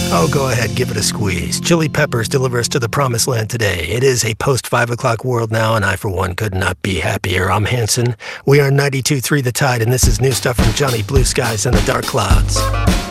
Oh, go ahead, give it a squeeze. Chili Peppers deliver us to the promised land today. It is a post-5 o'clock world now, and I, for one, could not be happier. I'm Hanson. We are 92.3 The Tide, and this is new stuff from Johnny Blue Skies and the Dark Clouds.